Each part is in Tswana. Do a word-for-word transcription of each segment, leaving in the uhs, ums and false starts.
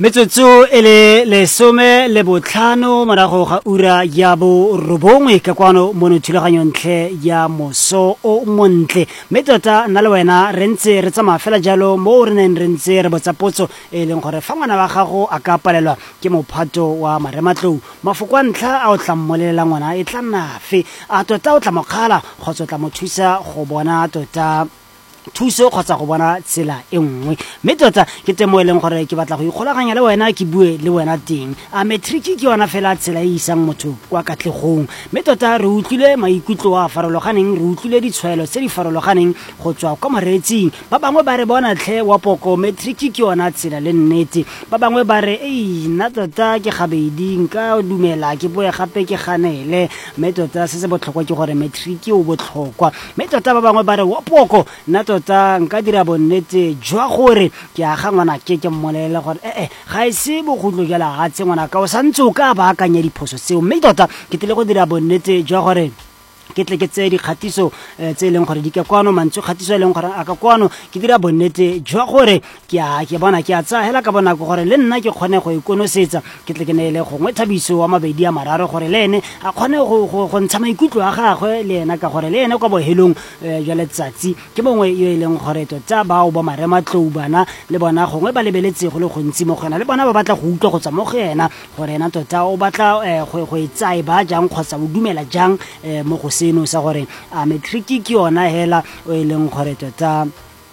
Metsotso e le lesome le botlhano morago ga ura ya bo robongwe ka kwano mo thulaganyo ntle ya moso o montle mme tota nna le wena re ntse re tsamaya fela jalo mo re neng re ntse re botsa potso e leng gore fa ngwana wa gago a ka palelwa ke mophato wa marematlou mafoko a ntlha a o tla mmolelela ngwana e tla nna fe a tota o tla mokgala kgotsa o tla mo thusa go bona tota thuso kgotsa go bona tsela e nngwe mme tota ke temo e leng gore ke batla go ikgolaganya le wena ke bue le wena teng a matric ke yona fela tsela e isang motho kwa katlegong mme tota re utlwile maikutlo a farologaneng re utlwile ditshwaelo tse di farologaneng go tswa kwa moreetsing ba bangwe ba re bona tlhe wa poko matric ke yona tsela le nnete ba bangwe ba re ei nna tota ke gabedi nka dumela ke boe gape ke ganele mme tota se se botlhokwa ke gore matric o botlhokwa mme tota ba bangwe ba re wa poko nna tota nka dira bonnete jwa gore ke aga ngwana ke ke mmolele gore eh eh ga e se bogutlo jala ga tse ngwana ka o santse o ka ba akanya diphoso tseo mme tota ke tle go dira bonnete jwa gore ke tle ke tse di kgatiso tse leng gore di ka kwano mantse kgatiso leng gore a ka kwano ke dira bonnete jwa gore ke a ke bona ke a tsa hela ka bona go gore le nna ke kgone go ikonosetsa ke tle ke neele gongwe thabiso wa mabedi a mararo gore le ene a kgone go go ntsha maikutlo a gagwe le ena ka gore le ene kwa bohelong jwa letsatsi ke bongwe yo e leng gore tota bao ba marematlou bana le bona gongwe ba lebeletse go le gontsi mo gena le bona ba batla go utlwa go tswa mo go ena gore ena tota o batla go go etsai ba jang kgotsa o dumela jang mo go seno sa gore a matric ke yona hela o e leng gore tota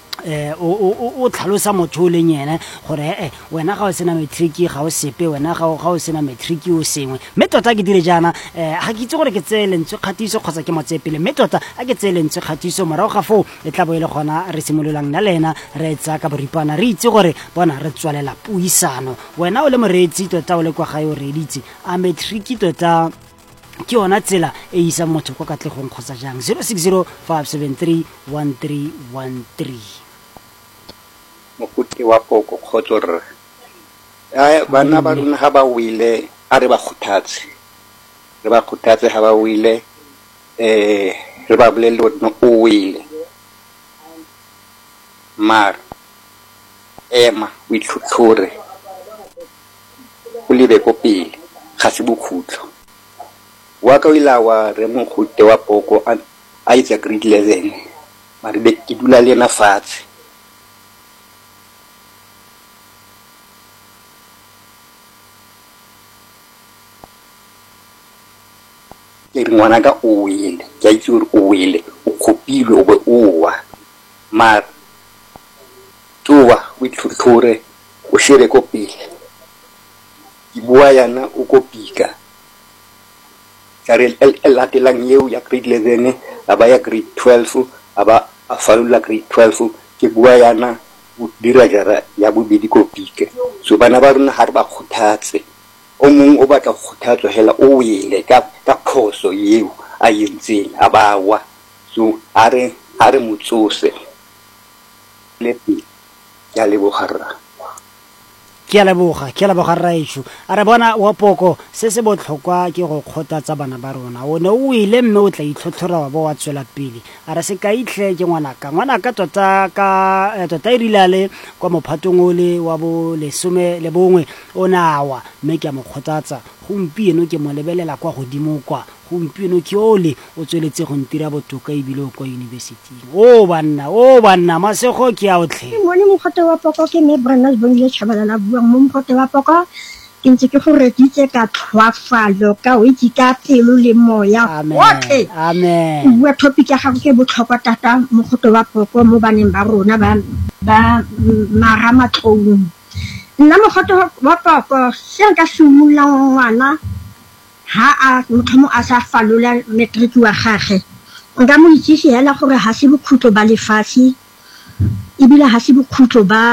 eh o o o tlhalosa motho le nyene gore eh wena ga o sena matric ga o sepe wena ga ga o sena matric o sengwe mme tota ke dire jana eh ga ke itse gore ke tselentswe kgatiso kgotsa ke motsepele mme tota a ke tselentswe kgatiso morago ga fo e tla boele gona re simololang nna lena re etsa ka boripana re itse gore bona re tswalela puisano wena o le moreetsi tota o le kwa gae o reeditse a matric tota ke yona tsela e isa motho kwa katlegong kgotsa jang zero six zero five seven three one three one three mokuti wa poko khotsor a bana ba rona ga ba wile a re ba khuthatse re ba khuthatse ga ba wile eh re ba bolele no o wile mar ema wi tlhotlhore o libe ko pele ga se bokhutlo wa ka ila wa re mo khute wa poko a itse grade eleven mare be ke dula le na fatshe ke ngwana ka o ile ke itse o ile o khopile o be o wa mar tuwa wi tlhotlhore o shere ko pele ke bua yana o kopika el el latelang yeo ya grade eleven aba ya grade twelve aba a falula grade twelve ke bua yana o dira jara ya bobedi ko pike so bana ba rona ha re ba khuthatse o mong o batla khuthatso hela o ile ka ka khoso yeo a yintseng abawa so are are motsose le pi ya le bogarra ke a leboga ke a leboga raitsho a re bona wa poko se se botlhokwa ke go kgothatsa bana ba rona o ne o ile mme o tla itlhotlhora wa bo wa tswela pele a re se ka itlhe ke ngwana ka ngwana ka tota ka tota irilale kwa mophatong ole wa bo lesome le bongwe o nawa mme ke a mo kgothatsa gompieno ke mo lebelela kwa godimo kwa gompieno ke ole o tsweletse go ntira botoka e bile kwa university o banna o banna masego ke a otlhe mo ne mokgoto wa poko ke me Brandas Bongile Chabalala bua mo mokgoto wa poko ke ntse ke go reditse ka tlhwafalo ka o itse ka pelo le moya okay amen bua topic ya gago ke botlhokwa tata mokgoto wa poko mo baneng ba rona ba ba maramatlou nna mokgoto wa poko se nka simolola ngwana ha a motho a sa falola matric wa gagwe nka mo itsise hela gore ha se bokhutlo ba lefatshe e bile ha se bokhutlo ba